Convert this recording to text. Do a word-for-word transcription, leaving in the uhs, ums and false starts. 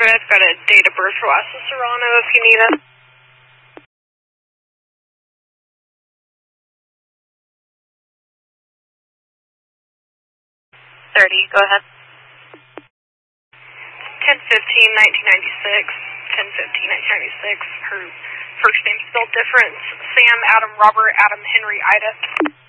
Desiree. I've got a date of birth for Wasa Serrano if you need it. thirty, go ahead. ten fifteen nineteen ninety-six. ten fifteen nineteen ninety-six. Her first name's spelled different. Sam, Adam, Robert, Adam, Henry, Ida.